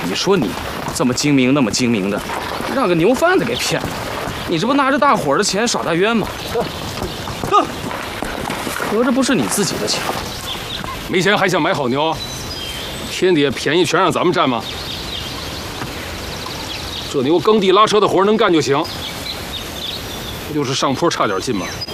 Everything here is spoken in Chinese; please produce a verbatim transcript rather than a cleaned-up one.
你说你这么精明，那么精明的，让个牛贩子给骗了，你这不拿着大伙儿的钱耍大冤吗？哼！可这不是你自己的钱， 没钱还想买好牛？天底下便宜全让咱们占吗？这牛耕地拉车的活能干就行，不就是上坡差点进吗？